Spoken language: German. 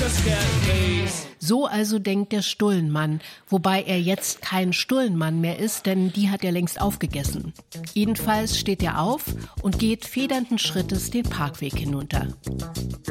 So also denkt der Stullenmann, wobei er jetzt kein Stullenmann mehr ist, denn die hat er längst aufgegessen. Jedenfalls steht er auf und geht federnden Schrittes den Parkweg hinunter.